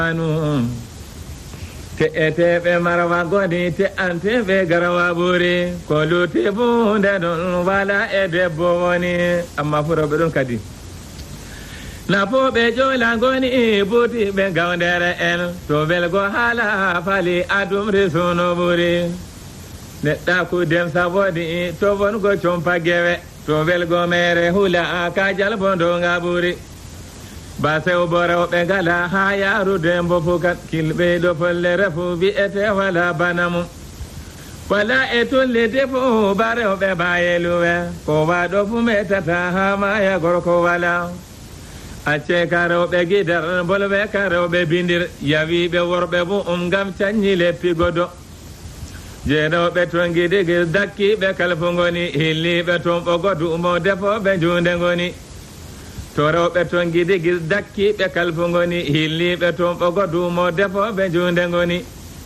te eteɓe marwa goni te anteɓe garawa ɓuuri ko luti bunde ɗon wala e debbo woni amma furoɓe ɗon kadi nafoɓe ƴola goni buutiɓe gawdere en to welgo haala faali adumri suno ɓuuri neɗɗa kudem sabodi to wongo compa gewe to welgo mere hula kajal bondonga ɓuuri basew bo rewɓe ngala ha yarude mbo fukat kilɓeyɗo folle refu wi'ete wala bana mum wala e tollide fo ba rewɓe bayeluwe ko waɗo fu metata ha maya gorko wala acce ka rewɓe guidar bolɓe ka rewɓe bindir yawiɓe worɓe mum gam canñi leppi godo je rewɓe ton guiɗigui dakkiɓe kalfo goni hilliɓe ton ɓogodu mo defoɓe junde goni to rewɓe ton giɗigui dakkiɓe kalfo goni hilliɓe toon ɓogodu mo defoɓe junde goni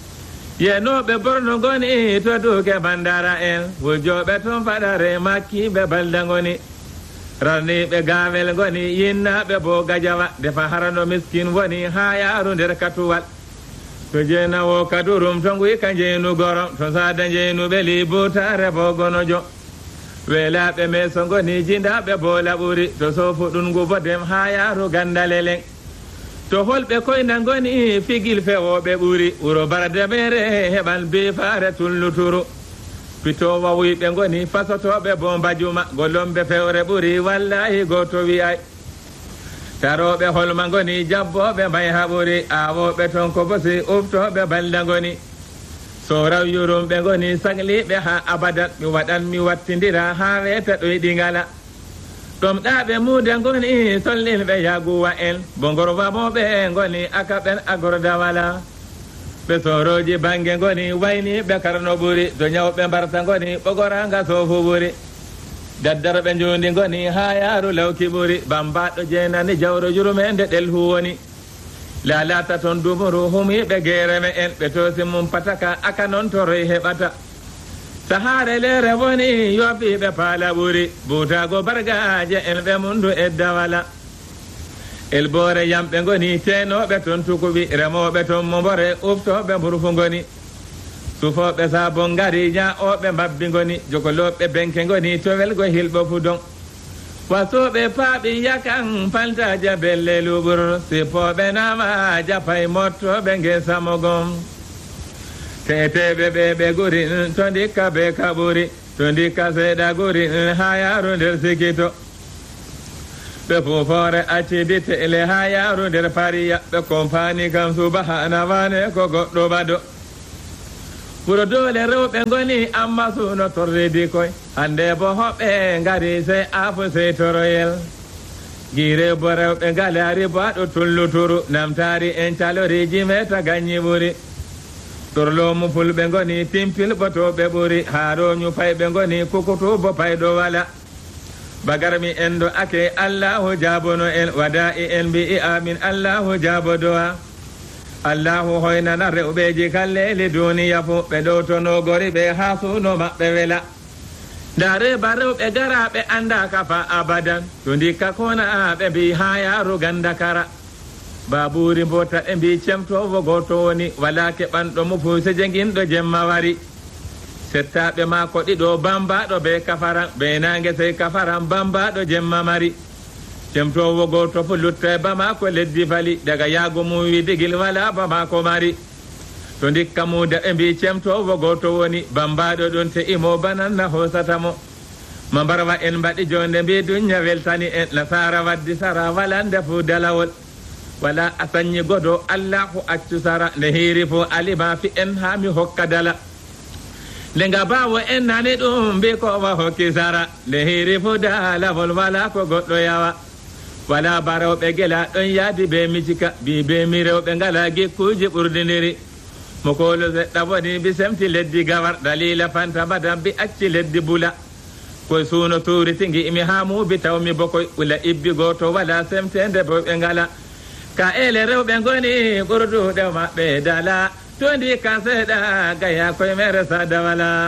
yenoɓe borno goni to duke bandara en wujjoɓe toon faɗare makkiɓe balda goni ranniɓe gawel goni yinnaɓe bo gajawa defa harano miskin woni ha yaaru nder katuwal to jeynawo kadurum to guy ka jeynu gorom to sada jeynuɓe li butare bo gonojo weelaɓe meso goni jindaɓe bo laɓuri to sofu ɗungu bodem ha yaaru gandalelen to holɓe koyna goni figil fewoɓe ɓuuri wuro barde mere heɓan bifare tulluturu pitowo wuyɓe goni fasotoɓe bo mbajuma gollomɓe fewre ɓuuri wallahi goto wiyay taroɓe holma goni jabboɓe mbay ha ɓuuri awoɓe ton ko bosi uftoɓe balda goni so raw yurumɓe goni sagliɓe ha abadan mi waɗan mi wattidira ha weta ɗoyɗi ngala ɗum ɗaɓe muude goni sollilɓe yaguwa en bo gorwamoɓe goni akaɓen agorda wala ɓe soroji banggue goni wayniɓe karno ɓuuri to ñawɓe mbarta goni ɓogoranga sofu ɓuuri daddarɓe jundi goni ha yaaru lawki ɓuuri bambaɗo jeenani jawro jurumede ɗel hu woni lalata toon dumuru humiɓe gereme en ɓe toosi mum pataka aka noon toroy heɓata sahare lere woni yofiɓe paala ɓuuri butago bargaje en ɓe mundu edda wala elbore yamɓe goni tenoɓe toon tukuɓi remoɓe toon mombore uftoɓe mburfu goni sufoɓe sabon ngari ñaoɓe mbabbi goni jogoloɓe benke goni to welgo hilɓo fudon wasoɓe paaɓi yakan paltaja belle luɓur sipoɓe nama japay mottoɓe guesamogon teteɓe ɓe guri to dikka ɓe kaɓuri to dikka seeɗa guri ha yaaru nder sikito ɓe fufore accidi tele ha yaaru nder pariya ɓe compani kam subahana wane ko goɗɗo baɗo ɓuro dole rewɓe goni amma suno torridi koy hande bo hoɓɓe gari sey afo sey toroyel guire bo rewɓe galari bo aɗo tulluturu namtari en caloriji meta gañi ɓuuri ɗorlomu fulɓe goni timpilɓotoɓe ɓuuri haroñu payɓe goni kukutu bo payɗo wala bagarmi en do ake allahu jabono en waɗa e en mbi amin allahu jabodowa allahu hoynana rewɓeji kalleli duniya fo ɓe ɗowtonogori ɓe ha suno maɓɓe wela ndare ba rewɓe garaɓe anda ka fa abadan to dikka kona ɓe mbi ha yaaru ganda kara ba ɓuuri mbota ɓe mbi cemtowo goto woni wala keɓanɗo mo fuse jeguinɗo jemma wari settaɓe mako ɗiɗo bambaɗo ɓe kafaran ɓe nangue sey kafaran bambaɗo jemma mari cemtowo goto fo lutta bamako leddi fali daga yaago mum widigil wala bamako mari to dikka muda ɓe mbi cemtowo goto woni bambaɗo ɗon te imo bananna hosatamo ma mbarwa en mbaɗi jonde mbi duña weltani en nasara waddi sara walande fo dalawol wala a sañi godo allahu accu sara nde hiiri fo alima fi en ha mi hokka dala nde nga bawo en nani ɗum mbi ko wa hokki sara nde hiiri fo dalawol wala ko goɗɗo yawa wala ba rewɓe guela ɗon yaadi be micika bi be mi rewɓe ngala gikkuji ɓurdidiri mo kolo seɗɗa woni mbi semti leddi gawar dalila fanta badam mbi acci leddi bula koye suuno tuuriti mi ha muubi tawmi bokoy ɓula ibbi goto wala semtede boɓe ngala ka ele rewɓe goni ɓurduɗe maɓɓe dala to ndi ka seeɗa gaya koye mere sada wala